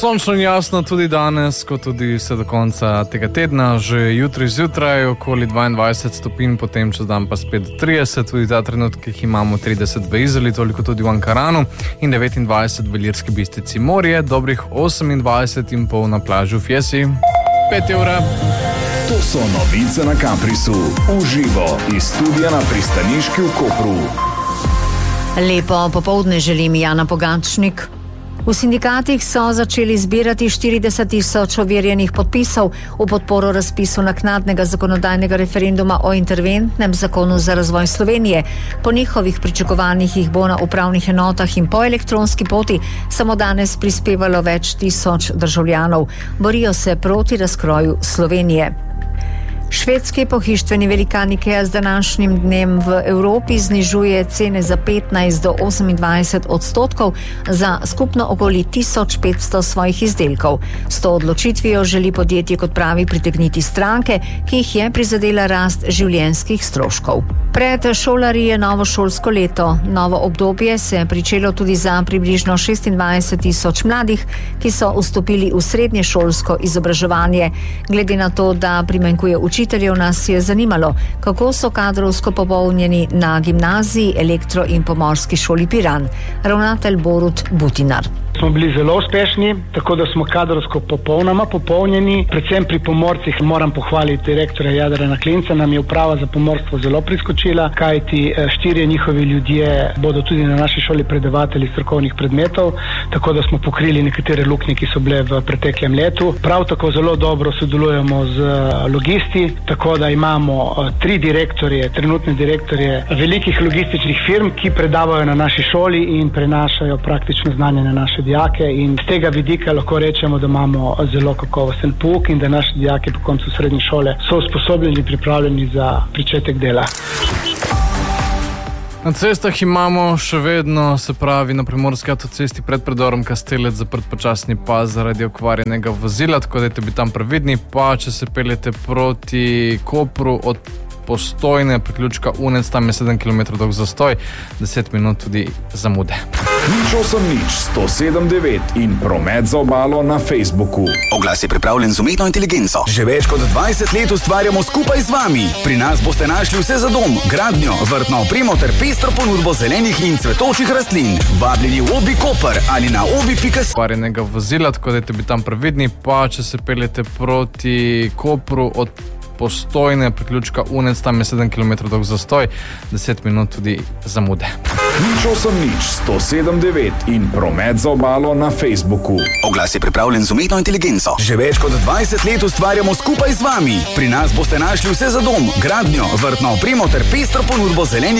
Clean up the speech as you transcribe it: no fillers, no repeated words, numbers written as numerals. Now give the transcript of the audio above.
Sončno in jasno tudi danes, kot tudi vse do konca tega tedna, že jutri zjutraj okoli 22 stopinj, potem čez dan pa spet 30, tudi ta trenutek jih imamo 30 v Izoli, toliko tudi v Ankaranu in 29 v Ilirski Bistrici. Morje, dobrih 28,5 na plaži v Fiesi. 5 ure. To so novice na Kaprisu, uživo iz studia na pristaniški v Kopru. Lepo popoldne želim, Jana Pogačnik. V sindikatih so začeli zbirati 40,000 overjenih podpisov v podporo razpisu naknadnega zakonodajnega referenduma o interventnem zakonu za razvoj Slovenije. Po njihovih pričakovanjih jih bo na upravnih enotah in po elektronski poti samo danes prispevalo več tisoč državljanov. Borijo se proti razkroju Slovenije. Švedski pohištveni velikan IKEA z današnjim dnem v Evropi znižuje cene za 15 do 28% za skupno okoli 1500 svojih izdelkov. S to odločitvijo želi podjetje, kot pravi, pritegniti stranke, ki jih je prizadela rast življenjskih stroškov. Pred šolarji je novo šolsko leto. Novo obdobje se je pričelo tudi za približno 26,000 mladih, ki so vstopili v srednje šolsko izobraževanje. Glede na to, da primanjkuje učiteljev, nas je zanimalo, kako so kadrovsko popolnjeni na gimnaziji, elektro in pomorski šoli Piran. Ravnatelj Borut Butinar. Smo bili zelo uspešni, tako da smo kadrovsko popolnoma popolnjeni. Predvsem pri pomorcih moram pohvaliti direktorja Jadrana Klinca, nam je uprava za pomorstvo zelo priskočila, kajti 4 njihovi ljudje bodo tudi na naši šoli predavatelji strokovnih predmetov, tako da smo pokrili nekatere luknje, ki so bile v preteklem letu. Prav tako zelo dobro sodelujemo z logisti, tako da imamo 3 direktorje, trenutne direktorje velikih logističnih firm, ki predavajo na naši šoli in prenašajo praktično znanje na naše dijake, in z tega vidika lahko rečemo, da imamo zelo kakovosten pouk in da naši dijaki po koncu srednje šole so usposobljeni in pripravljeni za pričetek dela. Na cestah imamo še vedno, se pravi na primorski avtocesti pred predorom Kastelec zaprt počasni pas zaradi okvarjenega vozila, tako da bi tam previdni, pa če se peljete proti Kopru od Postojne, priključka Unec, tam je 7 km dolg zastoj, 10 minut tudi zamude. Nič 107,9 in promet za obalo na Facebooku. Oglas je pripravljen z umetno inteligenco. Že več kot 20 let ustvarjamo skupaj z vami. Pri nas boste našli vse za dom, gradnjo, vrtno opremo ter pestro ponudbo zelenih in cvetočih rastlin. Vabljeni v Obi Koper ali na obi.si. Okvarjenega vozila, tako da bi tam previdni, pa če se peljete proti Kopru od Postojne, priključka Unec, tam je 7 km dolg zastoj, 10 minut tudi zamude. Nič 107,9 in promet za obalo na Facebooku. Oglas je pripravljen z umetno inteligenco. Že več kot 20 let ustvarjamo skupaj z vami. Pri nas boste našli vse za dom, gradnjo, vrtno opremo ter pestro ponudbo zelenih